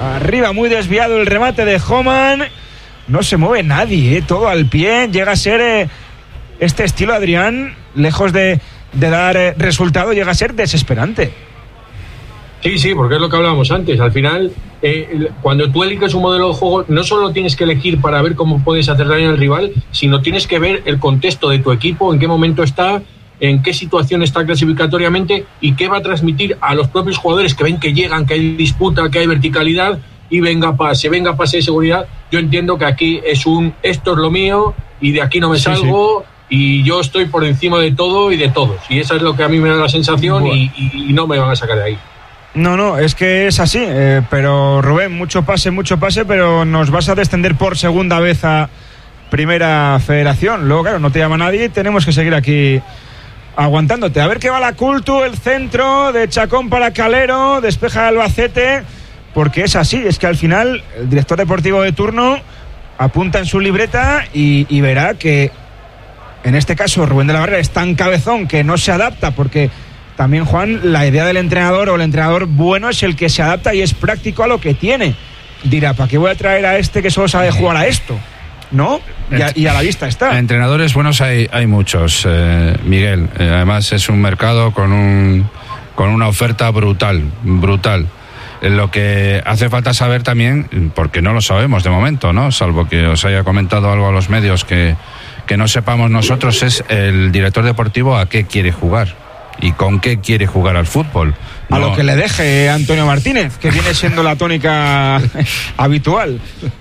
Arriba, muy desviado el remate de Homan. No se mueve nadie, todo al pie. Llega a ser este estilo, Adrián, lejos de dar resultado, llega a ser desesperante. Sí, porque es lo que hablábamos antes. Al final, cuando tú eliges un modelo de juego, no solo tienes que elegir para ver cómo puedes hacer daño al rival, sino tienes que ver el contexto de tu equipo, en qué momento está, en qué situación está clasificatoriamente y qué va a transmitir a los propios jugadores que ven que llegan, que hay disputa, que hay verticalidad y venga pase de seguridad. Yo entiendo que aquí esto es lo mío y de aquí no me salgo. Y yo estoy por encima de todo y de todos. Y eso es lo que a mí me da la sensación y no me van a sacar de ahí. No, es que es así. Pero Rubén, mucho pase, pero nos vas a descender por segunda vez a Primera Federación. Luego, claro, no te llama nadie y tenemos que seguir aquí aguantándote. A ver qué va la Cultu, el centro de Chacón para Calero, despeja Albacete, porque es así, es que al final el director deportivo de turno apunta en su libreta y verá que en este caso Rubén de la Barrera es tan cabezón que no se adapta, porque también, Juan, la idea del entrenador o el entrenador bueno es el que se adapta y es práctico a lo que tiene. Dirá, ¿para qué voy a traer a este que solo sabe jugar a esto? ¿No? Y a la vista está. Entrenadores buenos hay muchos, Miguel. Además es un mercado con una oferta brutal. Lo que hace falta saber también, porque no lo sabemos de momento, ¿no? Salvo que os haya comentado algo a los medios que no sepamos nosotros, es el director deportivo a qué quiere jugar y con qué quiere jugar al fútbol. A lo que le deje Antonio Martínez, que viene siendo la tónica habitual.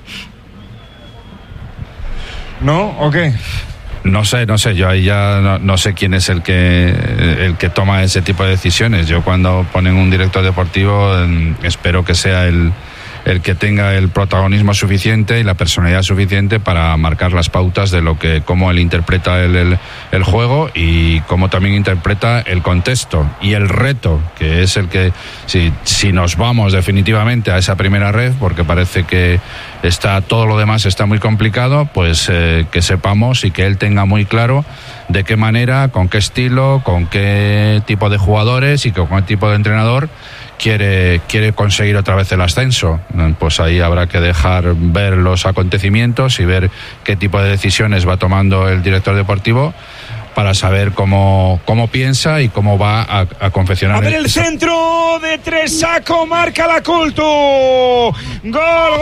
¿No? ¿O qué? No sé, yo ahí ya no sé quién es el que toma ese tipo de decisiones. Yo cuando ponen un director deportivo espero que sea el que tenga el protagonismo suficiente y la personalidad suficiente para marcar las pautas de cómo él interpreta el juego y cómo también interpreta el contexto y el reto, que es el que si nos vamos definitivamente a esa primera red, porque parece que todo lo demás está muy complicado, pues que sepamos y que él tenga muy claro de qué manera, con qué estilo, con qué tipo de jugadores y con qué tipo de entrenador quiere conseguir otra vez el ascenso. Pues ahí habrá que dejar ver los acontecimientos y ver qué tipo de decisiones va tomando el director deportivo para saber cómo piensa y cómo va a confeccionar. A ver el centro de Tresaco, marca la Cultu. Gol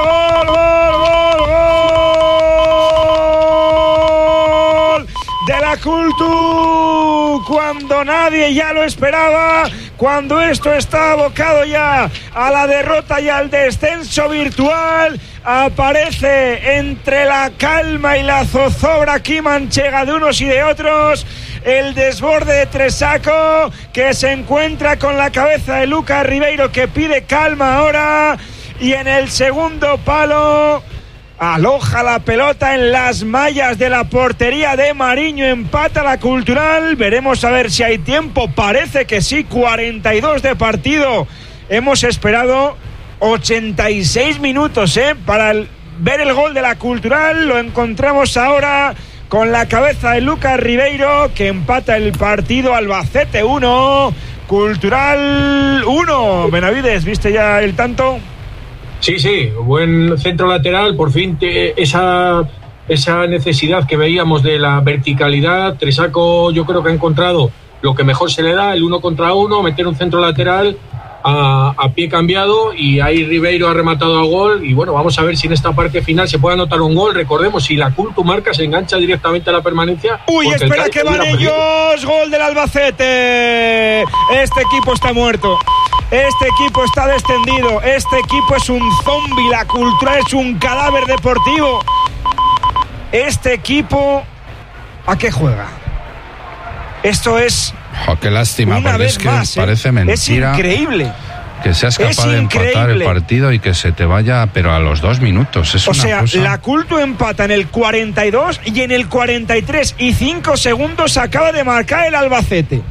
de la Cultu, cuando nadie ya lo esperaba, cuando esto está abocado ya a la derrota y al descenso virtual. Aparece entre la calma y la zozobra aquí manchega de unos y de otros el desborde de Tresaco, que se encuentra con la cabeza de Lucas Ribeiro, que pide calma ahora, y en el segundo palo aloja la pelota en las mallas de la portería de Mariño. Empata la Cultural. Veremos a ver si hay tiempo. Parece que sí. 42 de partido. Hemos esperado 86 minutos para ver el gol de la Cultural. Lo encontramos ahora con la cabeza de Lucas Ribeiro, que empata el partido. Albacete 1, Cultural 1. Benavides, ¿viste ya el tanto? Sí, buen centro lateral, por fin esa necesidad que veíamos de la verticalidad. Tresaco yo creo que ha encontrado lo que mejor se le da, el 1 contra 1, meter un centro lateral a pie cambiado, y ahí Ribeiro ha rematado a gol. Y bueno, vamos a ver si en esta parte final se puede anotar un gol. Recordemos, si la Cultu marca, se engancha directamente a la permanencia. Uy, espera que van ellos. Gol del Albacete. Este equipo está muerto. Este equipo está descendido. Este equipo es un zombi. La Cultural es un cadáver deportivo. Este equipo, ¿a qué juega? Esto es... qué lástima, porque es que más, parece mentira. Es increíble. Que seas capaz de empatar el partido y que se te vaya, pero a los 2 minutos. Es una cosa... la Cultu empata en el 42 y en el 43 y 5 segundos acaba de marcar el Albacete.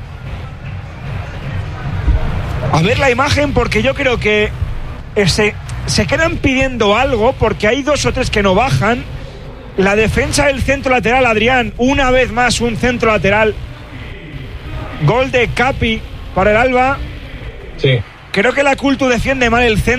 A ver la imagen, porque yo creo que se quedan pidiendo algo, porque hay 2 o 3 que no bajan. La defensa del centro lateral, Adrián, una vez más un centro lateral. Gol de Capi para el Alba. Sí. Creo que la Cultu defiende mal el centro.